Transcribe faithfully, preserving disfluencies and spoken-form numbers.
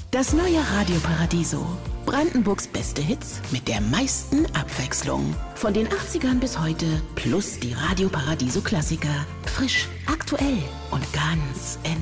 Das neue Radio Paradiso. Brandenburgs beste Hits mit der meisten Abwechslung. Von den achtzigern bis heute plus die Radio Paradiso Klassiker. Frisch, aktuell und ganz